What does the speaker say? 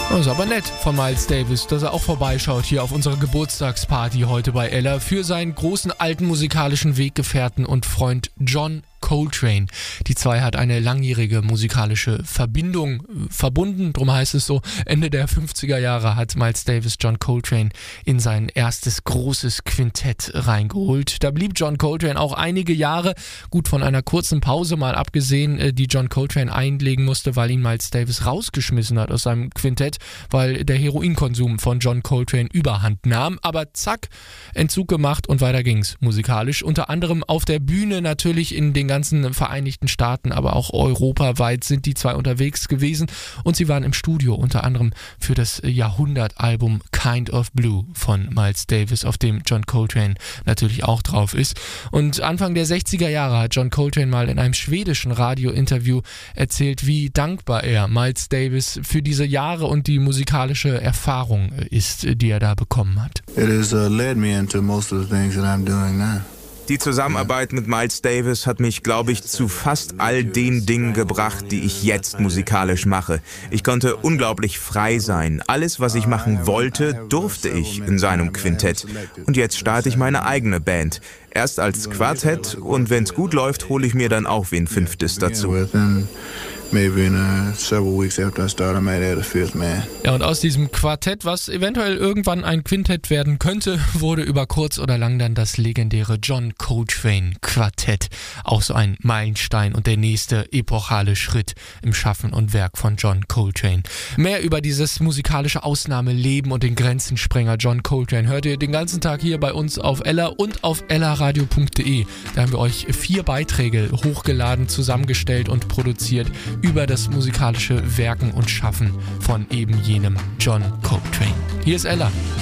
Das ist aber nett von Miles Davis, dass er auch vorbeischaut hier auf unserer Geburtstagsparty heute bei Ella für seinen großen alten musikalischen Weggefährten und Freund John Coltrane. Die zwei hat eine langjährige musikalische Verbindung verbunden, drum heißt es so. Ende der 50er Jahre hat Miles Davis John Coltrane in sein erstes großes Quintett reingeholt. Da blieb John Coltrane auch einige Jahre, gut von einer kurzen Pause mal abgesehen, die John Coltrane einlegen musste, weil ihn Miles Davis rausgeschmissen hat aus seinem Quintett, weil der Heroinkonsum von John Coltrane überhand nahm. Aber zack, Entzug gemacht und weiter ging's musikalisch. Unter anderem auf der Bühne natürlich in den ganzen Vereinigten Staaten, aber auch europaweit sind die zwei unterwegs gewesen und sie waren im Studio, unter anderem für das Jahrhundertalbum Kind of Blue von Miles Davis, auf dem John Coltrane natürlich auch drauf ist. Und Anfang der 60er Jahre hat John Coltrane mal in einem schwedischen Radiointerview erzählt, wie dankbar er Miles Davis für diese Jahre und die musikalische Erfahrung ist, die er da bekommen hat. It has led me into most of the things that I'm doing now. Die Zusammenarbeit mit Miles Davis hat mich, glaube ich, zu fast all den Dingen gebracht, die ich jetzt musikalisch mache. Ich konnte unglaublich frei sein. Alles, was ich machen wollte, durfte ich in seinem Quintett. Und jetzt starte ich meine eigene Band. Erst als Quartett und wenn es gut läuft, hole ich mir dann auch wen Fünftes dazu. Maybe in several weeks after I start, I might add a fifth man. Ja, und aus diesem Quartett, was eventuell irgendwann ein Quintett werden könnte, wurde über kurz oder lang dann das legendäre John Coltrane Quartett. Auch so ein Meilenstein und der nächste epochale Schritt im Schaffen und Werk von John Coltrane. Mehr über dieses musikalische Ausnahmeleben und den Grenzensprenger John Coltrane hört ihr den ganzen Tag hier bei uns auf Ella und auf ellaradio.de. Da haben wir euch 4 Beiträge hochgeladen, zusammengestellt und produziert über das musikalische Werken und Schaffen von eben jenem John Coltrane. Hier ist Ella.